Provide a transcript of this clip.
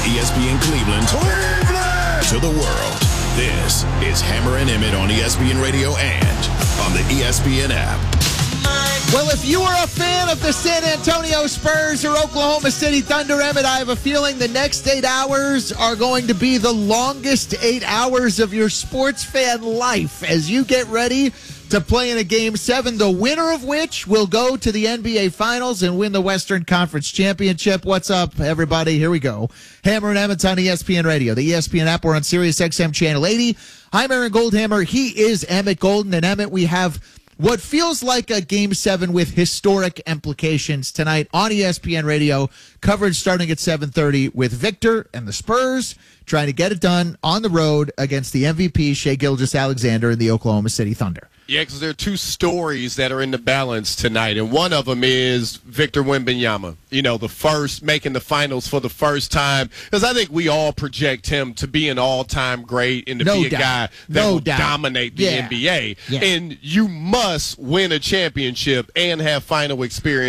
ESPN Cleveland to the world. This is Hammer and Emmett on ESPN Radio and on the ESPN app. Well, if you are a fan of the San Antonio Spurs or Oklahoma City Thunder, Emmett, I have a feeling the next 8 hours are going to be the longest 8 hours of your sports fan life as you get ready to play in a Game 7, the winner of which will go to the NBA Finals and win the Western Conference Championship. What's up, everybody? Here we go. Hammer and Emmett on ESPN Radio, the ESPN app. We're on Sirius XM Channel 80. I'm Aaron Goldhammer. He is Emmett Golden. And Emmett, we have what feels like a Game 7 with historic implications tonight on ESPN Radio. Coverage starting at 7:30 with Victor and the Spurs trying to get it done on the road against the MVP, Shai Gilgeous-Alexander, and the Oklahoma City Thunder. Yeah, because there are two stories that are in the balance tonight, and one of them is Victor Wembanyama, the first, making the finals for the first time, because I think we all project him to be an all-time great and to be a guy that will dominate the NBA. Yeah. And you must win a championship and have final experience